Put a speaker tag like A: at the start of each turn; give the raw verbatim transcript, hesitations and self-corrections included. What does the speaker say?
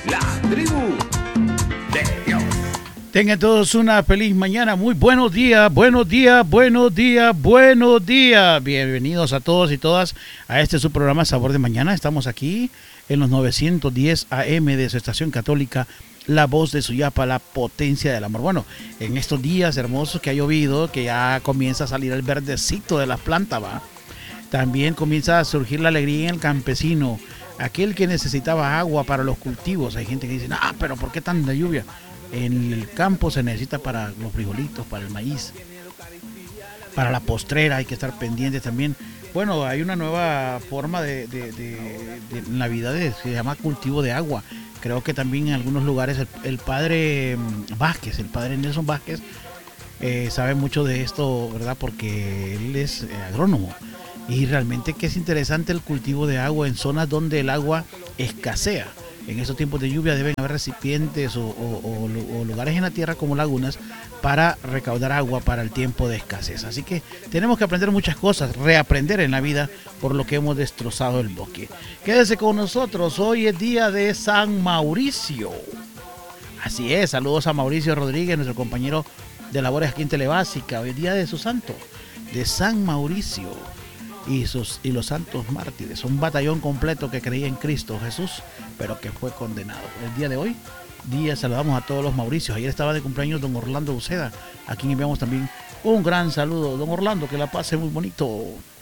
A: la tribu de Dios.
B: Tengan todos una feliz mañana, muy buenos días, buenos días, buenos días, buenos días. Bienvenidos a todos y todas a este su programa Sabor de Mañana. Estamos aquí en los novecientos diez A M de su estación católica, La Voz de Suyapa, la potencia del amor. Bueno, en estos días hermosos que ha llovido, que ya comienza a salir el verdecito de las plantas, va. También comienza a surgir la alegría en el campesino, aquel que necesitaba agua para los cultivos. Hay gente que dice, ah, pero ¿por qué tanta lluvia? En el campo se necesita para los frijolitos, para el maíz, para la postrera hay que estar pendientes también. Bueno, hay una nueva forma de, de, de, de Navidad, se llama cultivo de agua. Creo que también en algunos lugares el, el padre Vázquez, el padre Nelson Vázquez, eh, sabe mucho de esto, ¿verdad? Porque él es eh, agrónomo. Y realmente que es interesante el cultivo de agua en zonas donde el agua escasea. En estos tiempos de lluvia deben haber recipientes o, o, o, o lugares en la tierra como lagunas para recaudar agua para el tiempo de escasez. Así que tenemos que aprender muchas cosas, reaprender en la vida por lo que hemos destrozado el bosque. Quédese con nosotros, hoy es día de San Mauricio. Así es, saludos a Mauricio Rodríguez, nuestro compañero de labores aquí en Telebásica. Hoy es día de su santo, de San Mauricio. Y, sus, y los santos mártires, un batallón completo que creía en Cristo Jesús, pero que fue condenado. El día de hoy, día saludamos a todos los Mauricios. Ayer estaba de cumpleaños don Orlando Uceda, a quien enviamos también un gran saludo. Don Orlando, que la pase muy bonito.